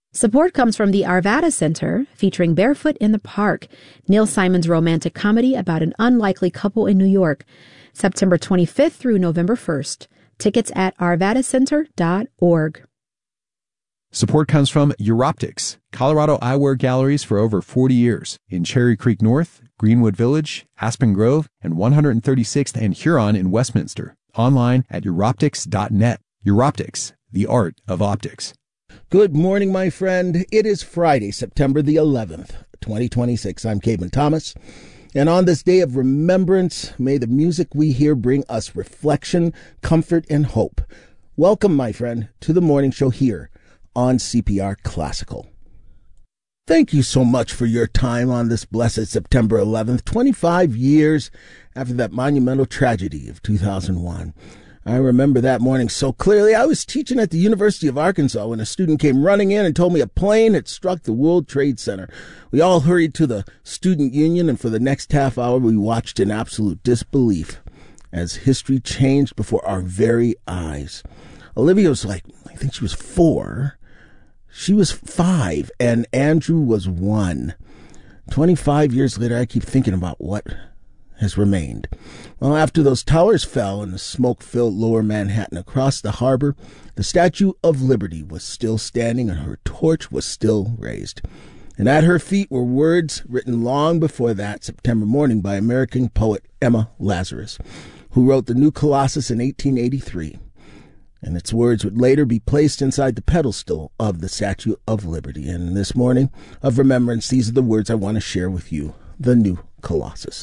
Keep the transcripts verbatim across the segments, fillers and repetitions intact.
Support comes from the Arvada Center, featuring Barefoot in the Park, Neil Simon's romantic comedy about an unlikely couple in New York, September twenty-fifth through November first. Tickets at arvada center dot org. Support comes from Europtics, Colorado eyewear galleries for over forty years in Cherry Creek North, Greenwood Village, Aspen Grove, and one hundred thirty-sixth and Huron in Westminster. Online at europtics dot net. Europtics, the art of optics. Good morning, my friend. It is Friday, September the eleventh, twenty twenty-six. I'm Caven Thomas. And on this day of remembrance, may the music we hear bring us reflection, comfort, and hope. Welcome, my friend, to the morning show here on C P R Classical. Thank you so much for your time on this blessed September eleventh, twenty-five years after that monumental tragedy of two thousand one. I remember that morning so clearly. I was teaching at the University of Arkansas when a student came running in and told me a plane had struck the World Trade Center. We all hurried to the student union, and for the next half hour, we watched in absolute disbelief as history changed before our very eyes. Olivia was like, I think she was four. She was five, and Andrew was one. Twenty-five years later, I keep thinking about what has remained. Well, after those towers fell in the smoke-filled lower Manhattan across the harbor, the Statue of Liberty was still standing and her torch was still raised. And at her feet were words written long before that September morning by American poet Emma Lazarus, who wrote The New Colossus in eighteen eighty-three. And its words would later be placed inside the pedestal of the Statue of Liberty. And this morning of remembrance, these are the words I want to share with you. The New Colossus.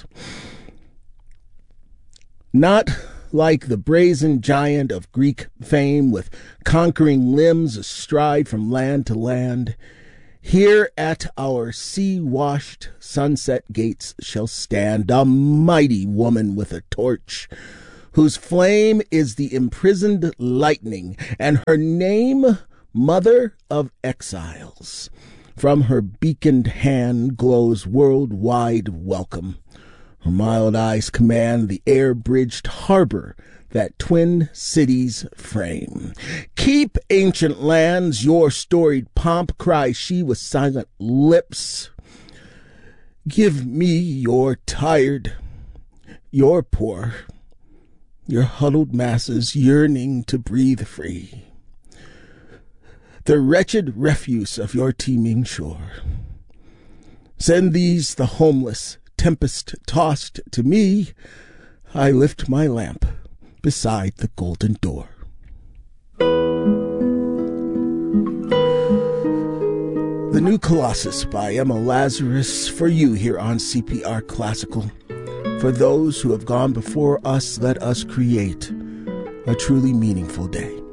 Not like the brazen giant of Greek fame with conquering limbs astride from land to land, here at our sea-washed sunset gates shall stand a mighty woman with a torch, whose flame is the imprisoned lightning, and her name, Mother of Exiles. From her beaconed hand glows worldwide welcome. Her mild eyes command the air-bridged harbor that twin cities frame. Keep, ancient lands, your storied pomp, cries she with silent lips. Give me your tired, your poor, your huddled masses yearning to breathe free, the wretched refuse of your teeming shore. Send these, the homeless, tempest-tossed, to me. I lift my lamp beside the golden door. The New Colossus by Emma Lazarus for you here on C P R Classical. For those who have gone before us, let us create a truly meaningful day.